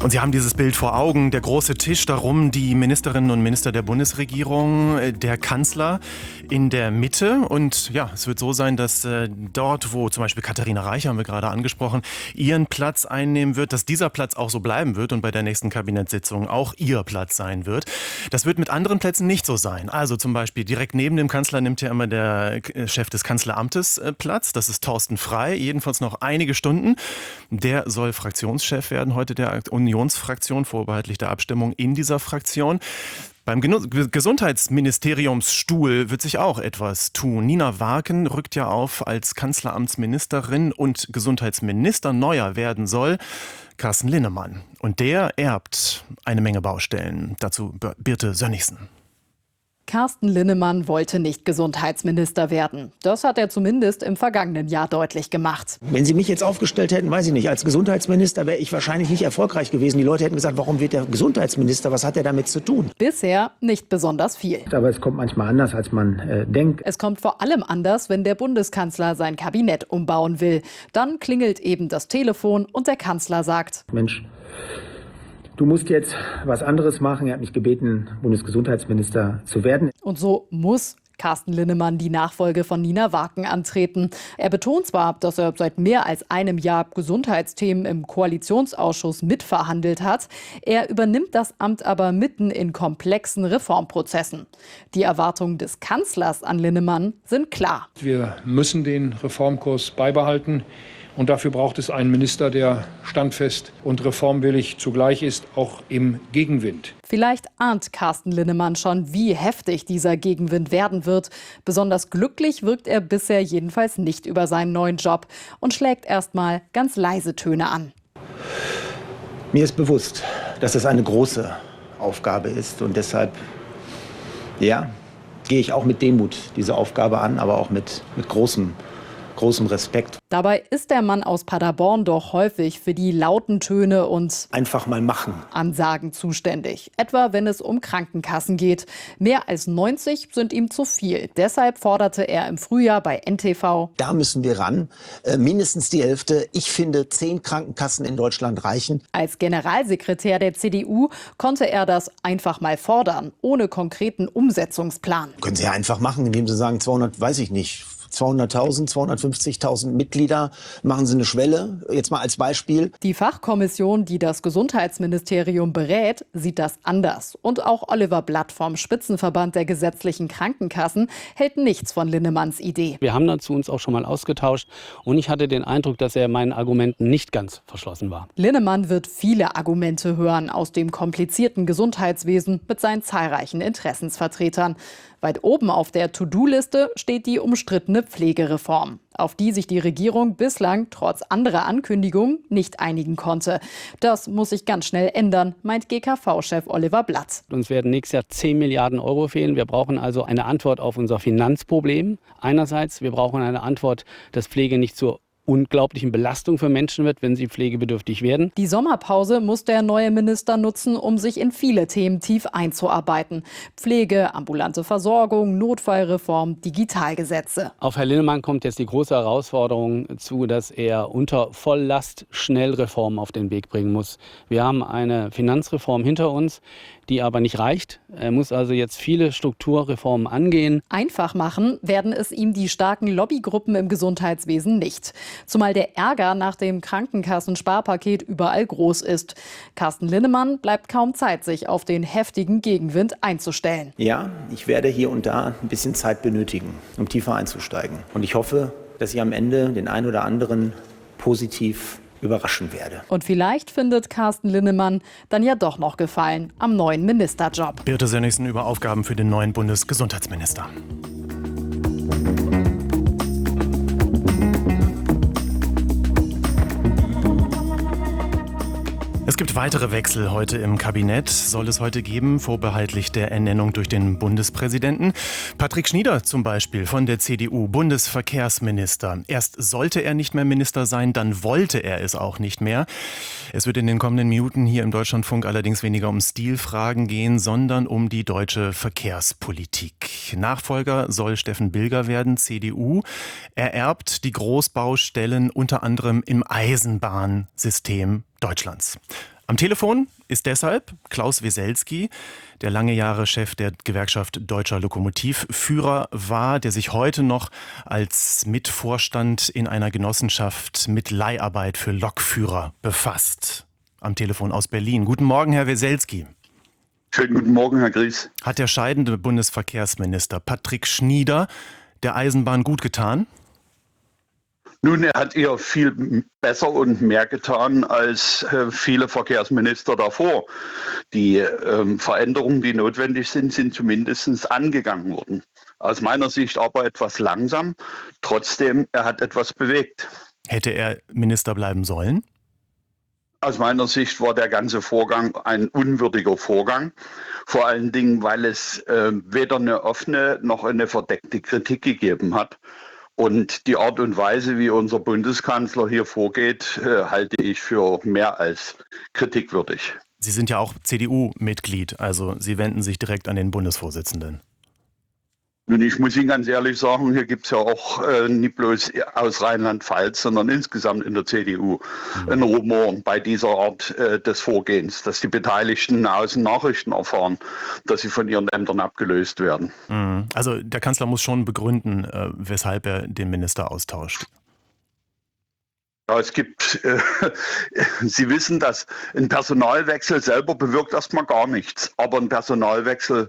Und Sie haben dieses Bild vor Augen, der große Tisch, darum die Ministerinnen und Minister der Bundesregierung, der Kanzler in der Mitte. Und ja, es wird so sein, dass dort, wo zum Beispiel Katharina Reich, haben wir gerade angesprochen, ihren Platz einnehmen wird, dass dieser Platz auch so bleiben wird und bei der nächsten Kabinettssitzung auch ihr Platz sein wird. Das wird mit anderen Plätzen nicht so sein. Also zum Beispiel direkt neben dem Kanzler nimmt ja immer der Chef des Kanzleramtes Platz. Das ist Thorsten Frey, jedenfalls noch einige Stunden. Der soll Fraktionschef werden heute der Unionsfraktion, vorbehaltlich der Abstimmung in dieser Fraktion. Beim Gesundheitsministeriumsstuhl wird sich auch etwas tun. Nina Warken rückt ja auf als Kanzleramtsministerin und Gesundheitsminister. Neuer werden soll Carsten Linnemann. Und der erbt eine Menge Baustellen. Dazu Birte Sönnigsen. Carsten Linnemann wollte nicht Gesundheitsminister werden. Das hat er zumindest im vergangenen Jahr deutlich gemacht. Wenn Sie mich jetzt aufgestellt hätten, weiß ich nicht, als Gesundheitsminister wäre ich wahrscheinlich nicht erfolgreich gewesen. Die Leute hätten gesagt, warum wird der Gesundheitsminister? Was hat er damit zu tun? Bisher nicht besonders viel. Aber es kommt manchmal anders, als man denkt. Es kommt vor allem anders, wenn der Bundeskanzler sein Kabinett umbauen will. Dann klingelt eben das Telefon und der Kanzler sagt: Mensch, du musst jetzt was anderes machen. Er hat mich gebeten, Bundesgesundheitsminister zu werden. Und so muss Carsten Linnemann die Nachfolge von Nina Warken antreten. Er betont zwar, dass er seit mehr als einem Jahr Gesundheitsthemen im Koalitionsausschuss mitverhandelt hat. Er übernimmt das Amt aber mitten in komplexen Reformprozessen. Die Erwartungen des Kanzlers an Linnemann sind klar. Wir müssen den Reformkurs beibehalten. Und dafür braucht es einen Minister, der standfest und reformwillig zugleich ist, auch im Gegenwind. Vielleicht ahnt Carsten Linnemann schon, wie heftig dieser Gegenwind werden wird. Besonders glücklich wirkt er bisher jedenfalls nicht über seinen neuen Job und schlägt erstmal ganz leise Töne an. Mir ist bewusst, dass es eine große Aufgabe ist und deshalb, ja, gehe ich auch mit Demut diese Aufgabe an, aber auch mit großem Respekt. Dabei ist der Mann aus Paderborn doch häufig für die lauten Töne und einfach mal machen Ansagen zuständig. Etwa wenn es um Krankenkassen geht. Mehr als 90 sind ihm zu viel. Deshalb forderte er im Frühjahr bei NTV: Da müssen wir ran. Mindestens die Hälfte. Ich finde, 10 Krankenkassen in Deutschland reichen. Als Generalsekretär der CDU konnte er das einfach mal fordern, ohne konkreten Umsetzungsplan. Können Sie ja einfach machen, indem Sie sagen, 200.000, 250.000 Mitglieder, machen Sie eine Schwelle, jetzt mal als Beispiel. Die Fachkommission, die das Gesundheitsministerium berät, sieht das anders. Und auch Oliver Blatt vom Spitzenverband der gesetzlichen Krankenkassen hält nichts von Linnemanns Idee. Wir haben dazu uns auch schon mal ausgetauscht und ich hatte den Eindruck, dass er meinen Argumenten nicht ganz verschlossen war. Linnemann wird viele Argumente hören aus dem komplizierten Gesundheitswesen mit seinen zahlreichen Interessensvertretern. Weit oben auf der To-Do-Liste steht die umstrittene Pflegereform, auf die sich die Regierung bislang trotz anderer Ankündigungen nicht einigen konnte. Das muss sich ganz schnell ändern, meint GKV-Chef Oliver Blatt. Uns werden nächstes Jahr 10 Milliarden Euro fehlen. Wir brauchen also eine Antwort auf unser Finanzproblem. Einerseits, wir brauchen eine Antwort, dass Pflege nicht zur unglaublichen Belastung für Menschen wird, wenn sie pflegebedürftig werden. Die Sommerpause muss der neue Minister nutzen, um sich in viele Themen tief einzuarbeiten. Pflege, ambulante Versorgung, Notfallreform, Digitalgesetze. Auf Herrn Linnemann kommt jetzt die große Herausforderung zu, dass er unter Volllast schnell Reformen auf den Weg bringen muss. Wir haben eine Finanzreform hinter uns, die aber nicht reicht. Er muss also jetzt viele Strukturreformen angehen. Einfach machen werden es ihm die starken Lobbygruppen im Gesundheitswesen nicht. Zumal der Ärger nach dem Krankenkassensparpaket überall groß ist. Carsten Linnemann bleibt kaum Zeit, sich auf den heftigen Gegenwind einzustellen. Ja, ich werde hier und da ein bisschen Zeit benötigen, um tiefer einzusteigen. Und ich hoffe, dass ich am Ende den einen oder anderen positiv überraschen werde. Und vielleicht findet Carsten Linnemann dann ja doch noch Gefallen am neuen Ministerjob. Birte Sönnigsen über Aufgaben für den neuen Bundesgesundheitsminister. Es gibt weitere Wechsel heute im Kabinett, soll es heute geben, vorbehaltlich der Ernennung durch den Bundespräsidenten. Patrick Schnieder zum Beispiel von der CDU, Bundesverkehrsminister. Erst sollte er nicht mehr Minister sein, dann wollte er es auch nicht mehr. Es wird in den kommenden Minuten hier im Deutschlandfunk allerdings weniger um Stilfragen gehen, sondern um die deutsche Verkehrspolitik. Nachfolger soll Steffen Bilger werden, CDU. Er erbt die Großbaustellen unter anderem im Eisenbahnsystem Deutschlands. Am Telefon ist deshalb Klaus Weselski, der lange Jahre Chef der Gewerkschaft Deutscher Lokomotivführer war, der sich heute noch als Mitvorstand in einer Genossenschaft mit Leiharbeit für Lokführer befasst. Am Telefon aus Berlin. Guten Morgen, Herr Weselski. Schönen guten Morgen, Herr Gries. Hat der scheidende Bundesverkehrsminister Patrick Schnieder der Eisenbahn gut getan? Nun, er hat ihr viel besser und mehr getan als viele Verkehrsminister davor. Die Veränderungen, die notwendig sind, sind zumindest angegangen worden. Aus meiner Sicht aber etwas langsam. Trotzdem, er hat etwas bewegt. Hätte er Minister bleiben sollen? Aus meiner Sicht war der ganze Vorgang ein unwürdiger Vorgang. Vor allen Dingen, weil es weder eine offene noch eine verdeckte Kritik gegeben hat. Und die Art und Weise, wie unser Bundeskanzler hier vorgeht, halte ich für mehr als kritikwürdig. Sie sind ja auch CDU-Mitglied, also Sie wenden sich direkt an den Bundesvorsitzenden. Nun, ich muss Ihnen ganz ehrlich sagen, hier gibt es ja auch nicht bloß aus Rheinland-Pfalz, sondern insgesamt in der CDU einen Rumor bei dieser Art des Vorgehens, dass die Beteiligten aus den Nachrichten erfahren, dass sie von ihren Ämtern abgelöst werden. Also der Kanzler muss schon begründen, weshalb er den Minister austauscht. Ja, es gibt, Sie wissen, dass ein Personalwechsel selber bewirkt erstmal gar nichts. Aber ein Personalwechsel,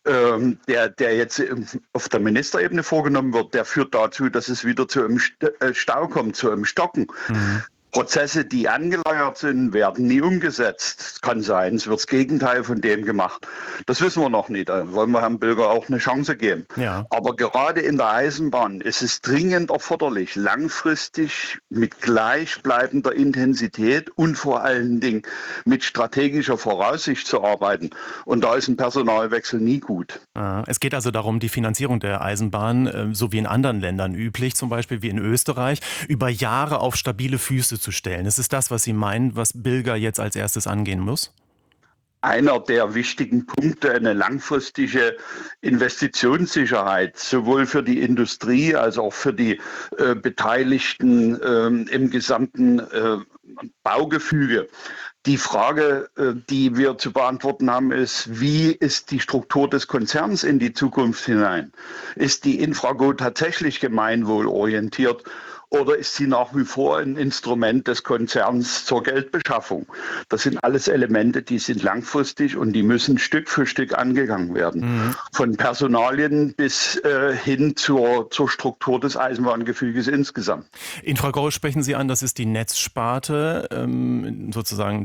der jetzt auf der Ministerebene vorgenommen wird, der führt dazu, dass es wieder zu einem Stau kommt, zu einem Stocken. Prozesse, die angeleiert sind, werden nie umgesetzt. Es kann sein, es wird das Gegenteil von dem gemacht. Das wissen wir noch nicht. Da wollen wir Herrn Bilger auch eine Chance geben. Ja. Aber gerade in der Eisenbahn ist es dringend erforderlich, langfristig mit gleichbleibender Intensität und vor allen Dingen mit strategischer Voraussicht zu arbeiten. Und da ist ein Personalwechsel nie gut. Es geht also darum, die Finanzierung der Eisenbahn, so wie in anderen Ländern üblich, zum Beispiel wie in Österreich, über Jahre auf stabile Füße zu stellen. Ist es das, was Sie meinen, was Bilger jetzt als erstes angehen muss? Einer der wichtigen Punkte, eine langfristige Investitionssicherheit, sowohl für die Industrie als auch für die Beteiligten im gesamten Baugefüge. Die Frage, die wir zu beantworten haben, ist, wie ist die Struktur des Konzerns in die Zukunft hinein? Ist die Infrago tatsächlich gemeinwohlorientiert? Oder ist sie nach wie vor ein Instrument des Konzerns zur Geldbeschaffung? Das sind alles Elemente, die sind langfristig und die müssen Stück für Stück angegangen werden. Von Personalien bis hin zur Struktur des Eisenbahngefüges insgesamt. Infrago sprechen Sie an, das ist die Netzsparte, sozusagen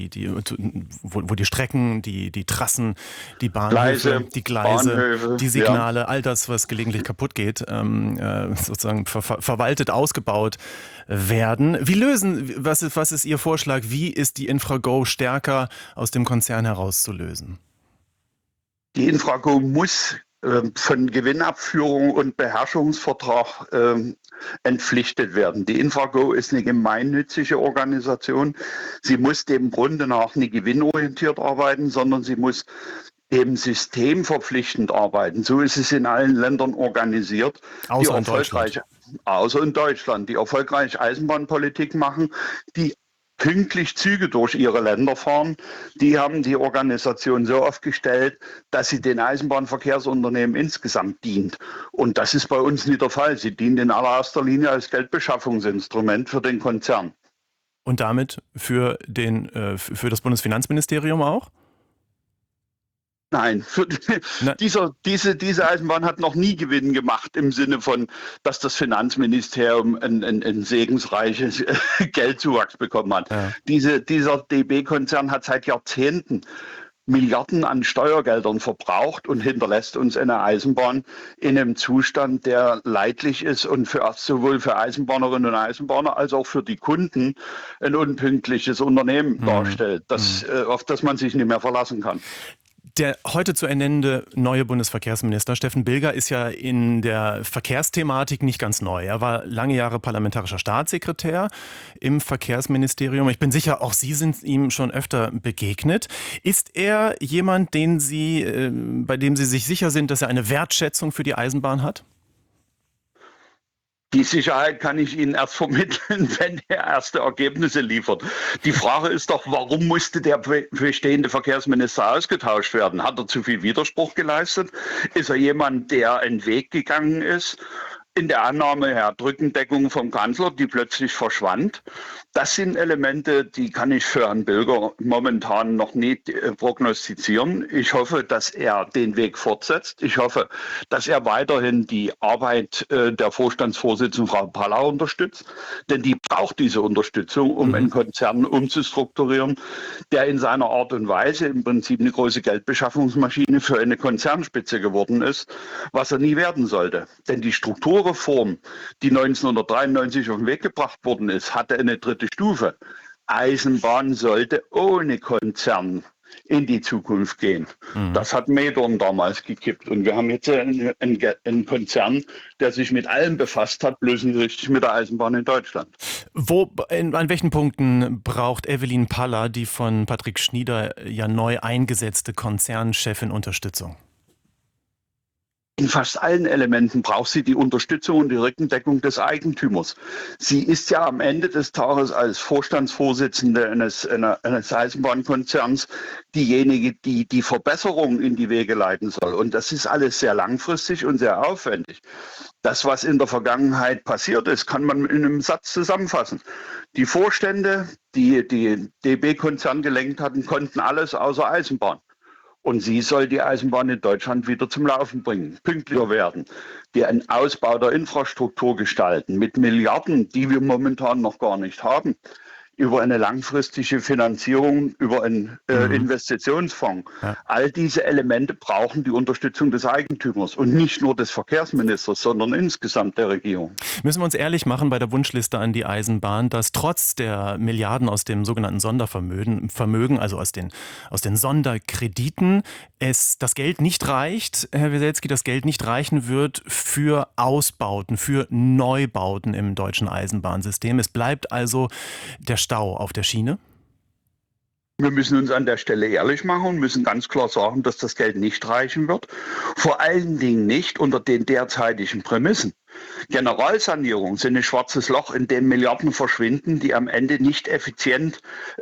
wo die Strecken, die Trassen, die Bahnhöfe, die Gleise, Bahnhöfe, die Signale, all das, was gelegentlich kaputt geht, sozusagen verwaltet, ausgebaut werden. Was ist Ihr Vorschlag? Wie ist die Infrago stärker aus dem Konzern herauszulösen? Die Infrago muss von Gewinnabführung und Beherrschungsvertrag entpflichtet werden. Die Infrago ist eine gemeinnützige Organisation. Sie muss dem Grunde nach nicht gewinnorientiert arbeiten, sondern sie muss eben systemverpflichtend arbeiten. So ist es in allen Ländern organisiert. Außer in Deutschland. Außer in Deutschland, die erfolgreich Eisenbahnpolitik machen, die pünktlich Züge durch ihre Länder fahren, die haben die Organisation so aufgestellt, dass sie den Eisenbahnverkehrsunternehmen insgesamt dient. Und das ist bei uns nicht der Fall. Sie dient in allererster Linie als Geldbeschaffungsinstrument für den Konzern. Und damit für das Bundesfinanzministerium auch? Nein, diese Eisenbahn hat noch nie Gewinn gemacht im Sinne von, dass das Finanzministerium ein segensreiches Geldzuwachs bekommen hat. Ja. Dieser DB-Konzern hat seit Jahrzehnten Milliarden an Steuergeldern verbraucht und hinterlässt uns eine Eisenbahn in einem Zustand, der leidlich ist und sowohl für Eisenbahnerinnen und Eisenbahner als auch für die Kunden ein unpünktliches Unternehmen darstellt, auf das man sich nicht mehr verlassen kann. Der heute zu ernennende neue Bundesverkehrsminister Steffen Bilger ist ja in der Verkehrsthematik nicht ganz neu. Er war lange Jahre parlamentarischer Staatssekretär im Verkehrsministerium. Ich bin sicher, auch Sie sind ihm schon öfter begegnet. Ist er jemand, bei dem Sie sich sicher sind, dass er eine Wertschätzung für die Eisenbahn hat? Die Sicherheit kann ich Ihnen erst vermitteln, wenn er erste Ergebnisse liefert. Die Frage ist doch, warum musste der bestehende Verkehrsminister ausgetauscht werden? Hat er zu viel Widerspruch geleistet? Ist er jemand, der einen Weg gegangen ist? In der Annahme, Rückendeckung vom Kanzler, die plötzlich verschwand. Das sind Elemente, die kann ich für Herrn Bilger momentan noch nicht prognostizieren. Ich hoffe, dass er den Weg fortsetzt. Ich hoffe, dass er weiterhin die Arbeit der Vorstandsvorsitzenden Frau Palla unterstützt. Denn die braucht diese Unterstützung, um einen Konzern umzustrukturieren, der in seiner Art und Weise im Prinzip eine große Geldbeschaffungsmaschine für eine Konzernspitze geworden ist, was er nie werden sollte. Denn die Strukturreform, die 1993 auf den Weg gebracht worden ist, hatte eine dritte Stufe. Eisenbahn sollte ohne Konzern in die Zukunft gehen. Das hat Medorn damals gekippt. Und wir haben jetzt einen Konzern, der sich mit allem befasst hat, bloß nicht richtig mit der Eisenbahn in Deutschland. An welchen Punkten braucht Evelyn Palla, die von Patrick Schnieder ja neu eingesetzte Konzernchefin, Unterstützung? In fast allen Elementen braucht sie die Unterstützung und die Rückendeckung des Eigentümers. Sie ist ja am Ende des Tages als Vorstandsvorsitzende eines Eisenbahnkonzerns diejenige, die die Verbesserung in die Wege leiten soll. Und das ist alles sehr langfristig und sehr aufwendig. Das, was in der Vergangenheit passiert ist, kann man in einem Satz zusammenfassen. Die Vorstände, die DB-Konzern gelenkt hatten, konnten alles außer Eisenbahn. Und sie soll die Eisenbahn in Deutschland wieder zum Laufen bringen, pünktlicher werden, die einen Ausbau der Infrastruktur gestalten mit Milliarden, die wir momentan noch gar nicht haben, über eine langfristige Finanzierung, über einen Investitionsfonds. Ja. All diese Elemente brauchen die Unterstützung des Eigentümers und nicht nur des Verkehrsministers, sondern insgesamt der Regierung. Müssen wir uns ehrlich machen bei der Wunschliste an die Eisenbahn, dass trotz der Milliarden aus dem sogenannten Sondervermögen, also aus den Sonderkrediten, das Geld nicht reicht, Herr Weselski, das Geld nicht reichen wird für Ausbauten, für Neubauten im deutschen Eisenbahnsystem. Es bleibt also der Stau auf der Schiene? Wir müssen uns an der Stelle ehrlich machen und müssen ganz klar sagen, dass das Geld nicht reichen wird. Vor allen Dingen nicht unter den derzeitigen Prämissen. Generalsanierung sind ein schwarzes Loch, in dem Milliarden verschwinden, die am Ende nicht effizient